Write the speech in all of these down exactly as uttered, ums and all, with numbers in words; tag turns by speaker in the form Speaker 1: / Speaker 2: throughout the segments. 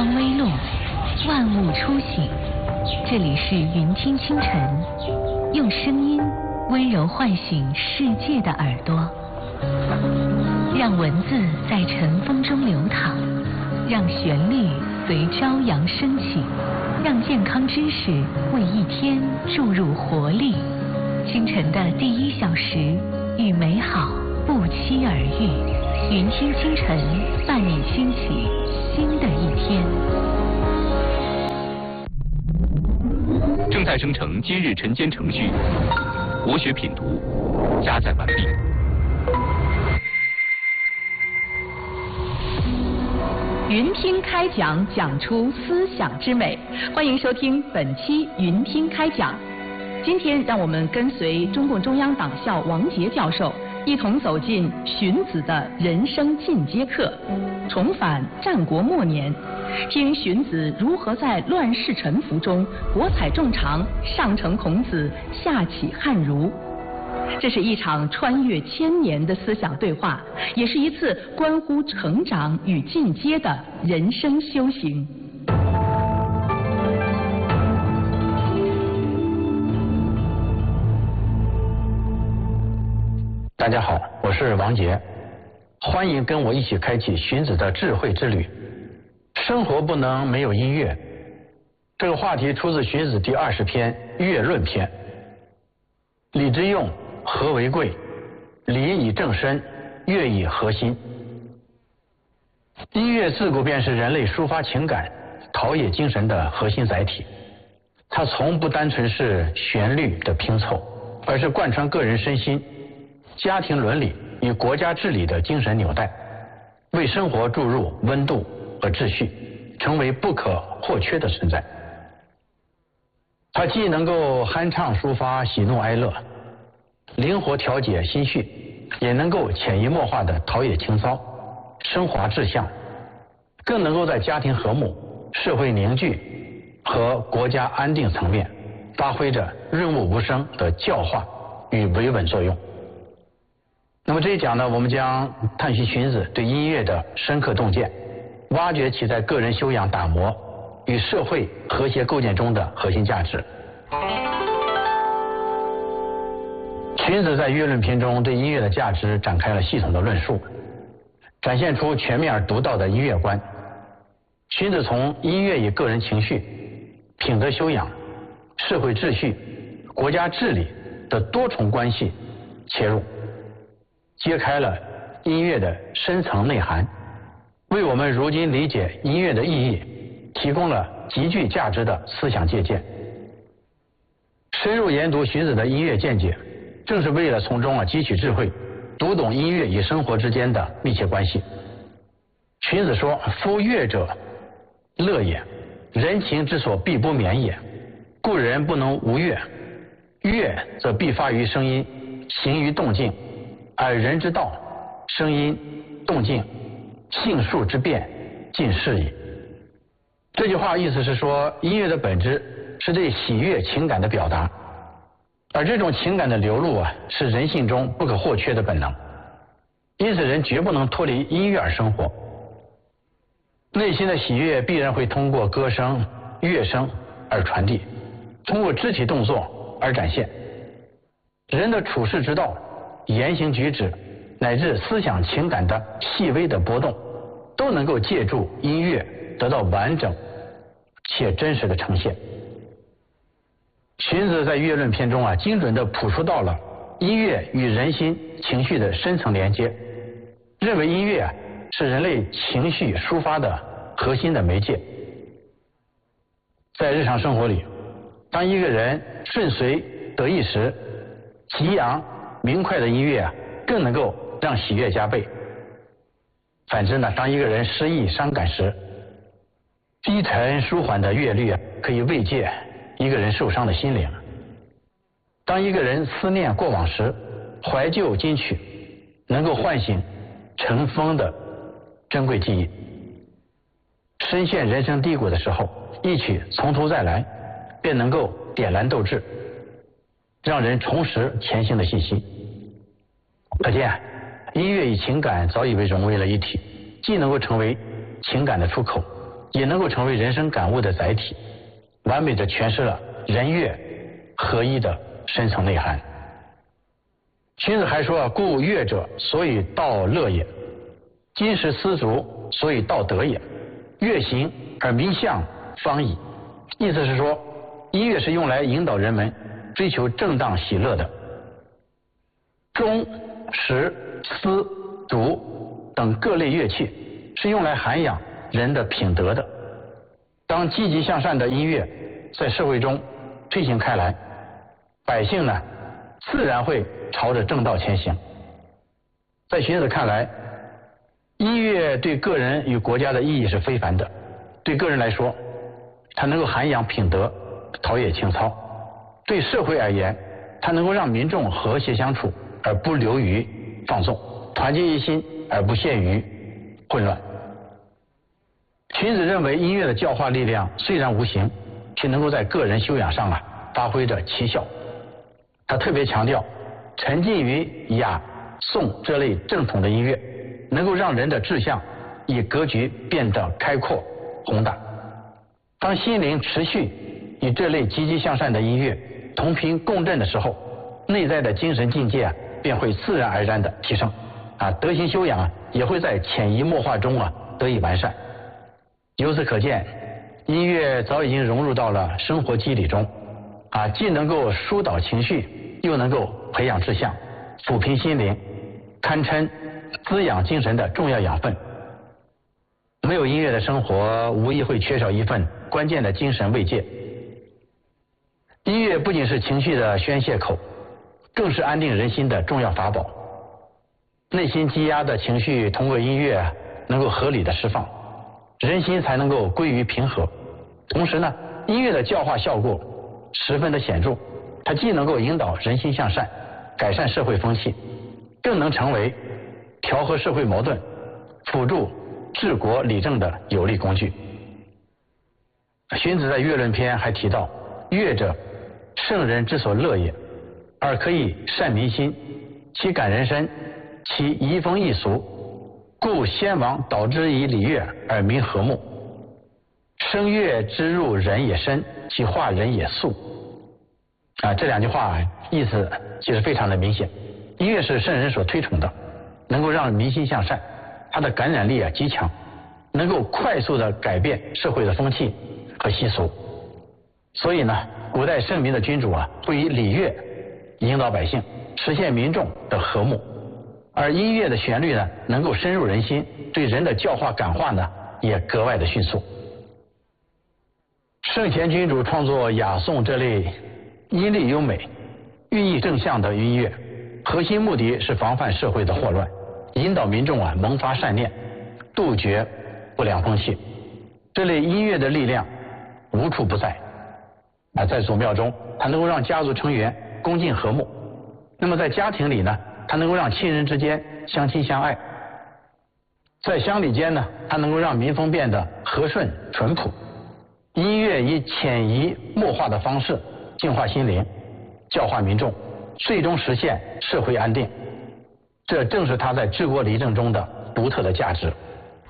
Speaker 1: 光微露，万物初醒。这里是云听清晨，用声音温柔唤醒世界的耳朵，让文字在晨风中流淌，让旋律随朝阳升起，让健康知识为一天注入活力。清晨的第一小时，与美好不期而遇。云听清晨，伴你轻启新的一天。
Speaker 2: 正在生成今日晨间程序，国学品读，加载完毕。
Speaker 3: 云听开讲，讲出思想之美。欢迎收听本期云听开讲。今天让我们跟随中共中央党校王杰教授，一同走进荀子的人生进阶课，重返战国末年，听荀子如何在乱世沉浮中博采众长，上承孔子，下启汉儒。这是一场穿越千年的思想对话，也是一次关乎成长与进阶的人生修行。
Speaker 4: 大家好，我是王杰，欢迎跟我一起开启荀子的智慧之旅。生活不能没有音乐，这个话题出自荀子第二十篇《乐论篇》。礼之用，和为贵，礼以正身，乐以和心。音乐自古便是人类抒发情感、陶冶精神的核心载体，它从不单纯是旋律的拼凑，而是贯穿个人身心、家庭伦理与国家治理的精神纽带，为生活注入温度和秩序，成为不可或缺的存在。它既能够酣畅抒发喜怒哀乐，灵活调节心绪，也能够潜移默化地陶冶情操，升华志向，更能够在家庭和睦、社会凝聚和国家安定层面发挥着润物无声的教化与维稳作用。那么这一讲呢，我们将探寻荀子对音乐的深刻洞见，挖掘其在个人修养打磨与社会和谐构建中的核心价值。荀子在《乐论篇》中对音乐的价值展开了系统的论述，展现出全面而独到的音乐观。荀子从音乐与个人情绪、品德修养、社会秩序、国家治理的多重关系切入，揭开了音乐的深层内涵，为我们如今理解音乐的意义提供了极具价值的思想借鉴。深入研读荀子的音乐见解，正是为了从中啊汲取智慧，读懂音乐与生活之间的密切关系。荀子说：“夫乐者，乐也，人情之所必不免也。故人不能无乐，乐则必发于声音，行于动静。而人之道，声音、动静、性数之变，尽是矣。”这句话意思是说，音乐的本质是对喜悦情感的表达，而这种情感的流露啊，是人性中不可或缺的本能。因此，人绝不能脱离音乐而生活。内心的喜悦必然会通过歌声、乐声而传递，通过肢体动作而展现。人的处世之道、言行举止乃至思想情感的细微的波动，都能够借助音乐得到完整且真实的呈现。荀子在《乐论篇》中啊，精准地谱出到了音乐与人心情绪的深层连接，认为音乐啊是人类情绪抒发的核心的媒介。在日常生活里，当一个人顺遂得意时，激昂明快的音乐啊，更能够让喜悦加倍。反之呢，当一个人失意伤感时，低沉舒缓的乐律啊，可以慰藉一个人受伤的心灵。当一个人思念过往时，怀旧金曲能够唤醒尘封的珍贵记忆。深陷人生低谷的时候，一曲从头再来，便能够点燃斗志，让人重拾前行的信心。可见，音乐与情感早已被融为了一体，既能够成为情感的出口， 也能够成为人生感悟的载体，完美的诠释了人乐合一的深层内涵。荀子还说，故乐者，所以道乐也；今时思足，所以道德也。乐行而民象方矣。意思是说，音乐是用来引导人们追求正当喜乐的。钟、石、丝、竹等各类乐器是用来涵养人的品德的。当积极向善的音乐在社会中推行开来，百姓呢自然会朝着正道前行。在荀子看来，音乐对个人与国家的意义是非凡的。对个人来说，它能够涵养品德，陶冶情操；对社会而言，它能够让民众和谐相处，而不流于放纵，团结一心，而不陷于混乱。荀子认为，音乐的教化力量虽然无形，却能够在个人修养上啊发挥着奇效。他特别强调，沉浸于雅、颂这类正统的音乐，能够让人的志向以格局变得开阔宏大。当心灵持续与这类积极向善的音乐同频共振的时候，内在的精神境界啊便会自然而然的提升，啊，德行修养啊也会在潜移默化中啊得以完善。由此可见，音乐早已经融入到了生活机理中，啊，既能够疏导情绪，又能够培养志向，抚平心灵，堪称滋养精神的重要养分。没有音乐的生活，无疑会缺少一份关键的精神慰藉。音乐不仅是情绪的宣泄口，更是安定人心的重要法宝。内心积压的情绪通过音乐能够合理的释放，人心才能够归于平和。同时呢，音乐的教化效果十分的显著，它既能够引导人心向善，改善社会风气，更能成为调和社会矛盾、辅助治国理政的有力工具。荀子在《乐论篇》还提到，乐者，圣人之所乐也，而可以善民心，其感人深，其移风易俗，故先王导之以礼乐，而民和睦。声乐之入人也深，其化人也速。啊，这两句话意思其实非常的明显。音乐是圣人所推崇的，能够让民心向善，它的感染力啊极强，能够快速的改变社会的风气和习俗。所以呢，古代圣明的君主啊，会以礼乐引导百姓，实现民众的和睦。而音乐的旋律呢，能够深入人心，对人的教化感化呢，也格外的迅速。圣贤君主创作雅颂这类音律优美、寓意正向的音乐，核心目的是防范社会的祸乱，引导民众啊萌发善念，杜绝不良风气。这类音乐的力量无处不在啊，在祖庙中，它能够让家族成员恭敬和睦；那么在家庭里呢，它能够让亲人之间相亲相爱；在乡里间呢，它能够让民风变得和顺淳朴。音乐以潜移默化的方式净化心灵，教化民众，最终实现社会安定。这正是它在治国理政中的独特的价值。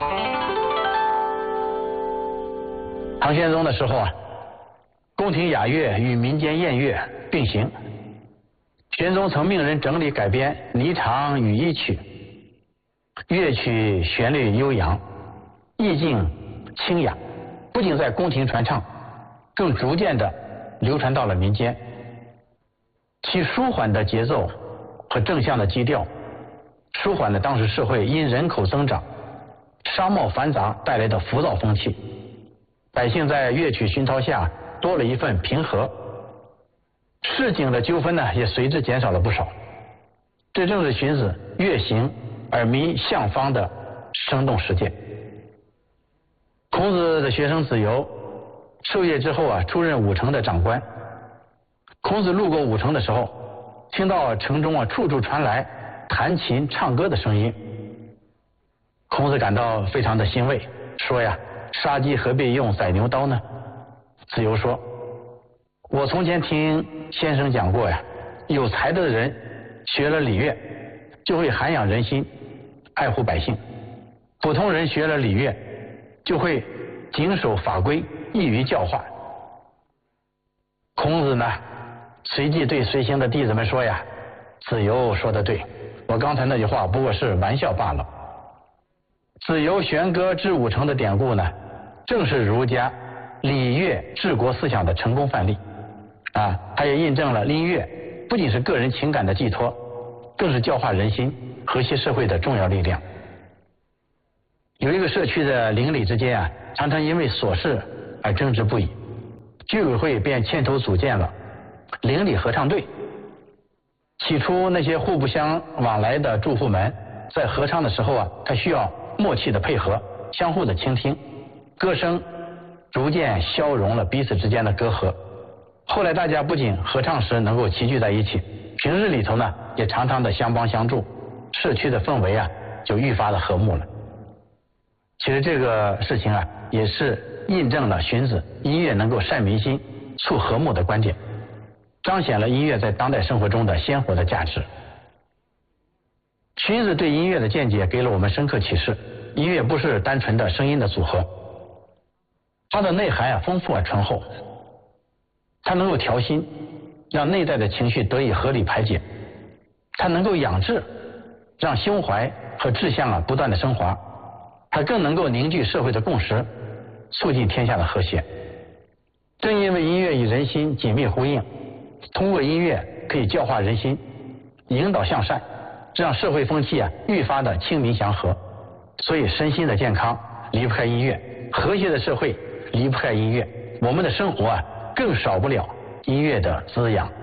Speaker 4: 唐玄宗的时候啊，宫廷雅乐与民间宴乐并行。玄宗曾命人整理改编《霓裳羽衣曲》，乐曲旋律悠扬，意境清雅，不仅在宫廷传唱，更逐渐的流传到了民间。其舒缓的节奏和正向的基调，舒缓了当时社会因人口增长、商贸繁杂带来的浮躁风气。百姓在乐曲熏陶下多了一份平和，市井的纠纷呢也随之减少了不少。这正是荀子乐行而民象方的生动实践。孔子的学生子游授业之后啊，出任武城的长官。孔子路过武城的时候，听到城中啊处处传来弹琴唱歌的声音，孔子感到非常的欣慰，说呀，杀鸡何必用宰牛刀呢？子游说，我从前听先生讲过呀，有才的人学了礼乐，就会涵养人心，爱护百姓；普通人学了礼乐，就会谨守法规，易于教化。孔子呢，随即对随行的弟子们说呀：“子游说得对，我刚才那句话不过是玩笑罢了。”子游弦歌治五成的典故呢，正是儒家礼乐治国思想的成功范例啊！它也印证了音乐不仅是个人情感的寄托，更是教化人心、和谐社会的重要力量。有一个社区的邻里之间啊，常常因为琐事而争执不已，居委会便牵头组建了邻里合唱队。起初那些互不相往来的住户们在合唱的时候啊，他需要默契的配合，相互的倾听，歌声逐渐消融了彼此之间的隔阂。后来大家不仅合唱时能够齐聚在一起，平日里头呢也常常的相帮相助，社区的氛围啊就愈发的和睦了。其实这个事情啊，也是印证了荀子音乐能够善民心、促和睦的观点，彰显了音乐在当代生活中的鲜活的价值。荀子对音乐的见解给了我们深刻启示，音乐不是单纯的声音的组合，它的内涵啊丰富而醇厚，它能够调心，让内在的情绪得以合理排解，它能够养志，让胸怀和志向啊不断的升华，它更能够凝聚社会的共识，促进天下的和谐。正因为音乐与人心紧密呼应，通过音乐可以教化人心，引导向善，让社会风气啊愈发的清明祥和。所以身心的健康离不开音乐，和谐的社会离不开音乐，我们的生活啊更少不了音乐的滋养。